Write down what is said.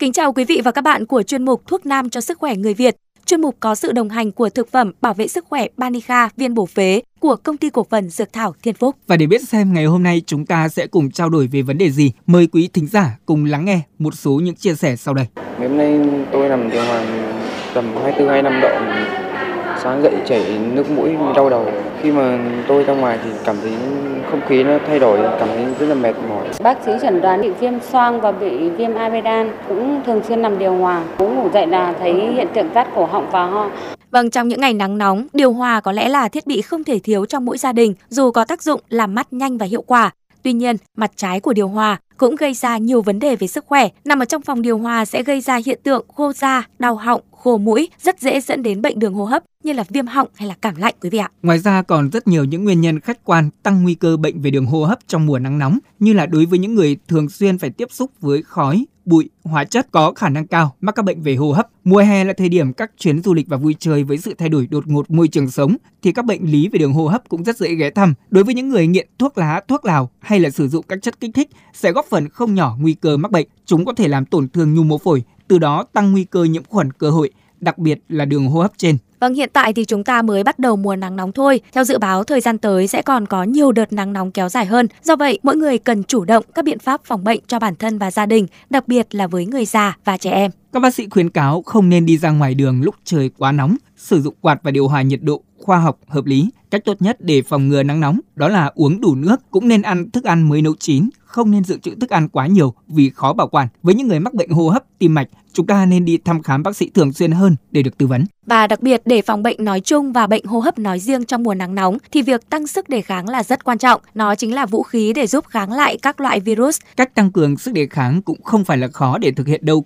kính chào quý vị và các bạn của chuyên mục Thuốc Nam cho sức khỏe người Việt. Chuyên mục có sự đồng hành của thực phẩm bảo vệ sức khỏe Banica viên bổ phế của Công ty Cổ phần Dược thảo Thiên Phúc. Và để biết xem ngày hôm nay chúng ta sẽ cùng trao đổi về vấn đề gì, mời quý thính giả cùng lắng nghe một số những chia sẻ sau đây. Ngày hôm nay tôi nằm điều hòa tầm 24-25 độ, sáng dậy chảy nước mũi, đau đầu. Khi mà tôi ra ngoài thì cảm thấy không khí nó thay đổi, cảm thấy rất là mệt mỏi. Bác sĩ chẩn đoán bị viêm xoang và bị viêm amidan, cũng thường xuyên nằm điều hòa. Cũng ngủ dậy là thấy hiện tượng rát cổ họng và ho. Vâng, trong những ngày nắng nóng, điều hòa có lẽ là thiết bị không thể thiếu trong mỗi gia đình, dù có tác dụng làm mát nhanh và hiệu quả. Tuy nhiên, mặt trái của điều hòa cũng gây ra nhiều vấn đề về sức khỏe. Nằm ở trong phòng điều hòa sẽ gây ra hiện tượng khô da, đau họng, khô mũi, rất dễ dẫn đến bệnh đường hô hấp như là viêm họng hay là cảm lạnh quý vị ạ. Ngoài ra còn rất nhiều những nguyên nhân khách quan tăng nguy cơ bệnh về đường hô hấp trong mùa nắng nóng, như là đối với những người thường xuyên phải tiếp xúc với khói, bụi, hóa chất có khả năng cao mắc các bệnh về hô hấp. Mùa hè là thời điểm các chuyến du lịch và vui chơi với sự thay đổi đột ngột môi trường sống thì các bệnh lý về đường hô hấp cũng rất dễ ghé thăm. Đối với những người nghiện thuốc lá, thuốc lào hay là sử dụng các chất kích thích sẽ góp phần không nhỏ nguy cơ mắc bệnh. Chúng có thể làm tổn thương nhu mô phổi, từ đó tăng nguy cơ nhiễm khuẩn cơ hội, đặc biệt là đường hô hấp trên. Vâng, hiện tại thì chúng ta mới bắt đầu mùa nắng nóng thôi. Theo dự báo, thời gian tới sẽ còn có nhiều đợt nắng nóng kéo dài hơn. Do vậy, mỗi người cần chủ động các biện pháp phòng bệnh cho bản thân và gia đình, đặc biệt là với người già và trẻ em. Các bác sĩ khuyến cáo không nên đi ra ngoài đường lúc trời quá nóng, sử dụng quạt và điều hòa nhiệt độ khoa học, hợp lý. Cách tốt nhất để phòng ngừa nắng nóng đó là uống đủ nước, cũng nên ăn thức ăn mới nấu chín, không nên dự trữ thức ăn quá nhiều vì khó bảo quản. Với những người mắc bệnh hô hấp, tim mạch, chúng ta nên đi thăm khám bác sĩ thường xuyên hơn để được tư vấn. Và đặc biệt để phòng bệnh nói chung và bệnh hô hấp nói riêng trong mùa nắng nóng thì việc tăng sức đề kháng là rất quan trọng. Nó chính là vũ khí để giúp kháng lại các loại virus. Cách tăng cường sức đề kháng cũng không phải là khó để thực hiện đâu